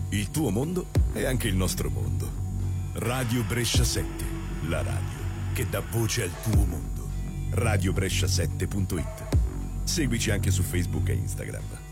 Il tuo mondo è anche il nostro mondo. Radio Brescia 7, la radio che dà voce al tuo mondo. Radiobrescia7.it. Seguici anche su Facebook e Instagram.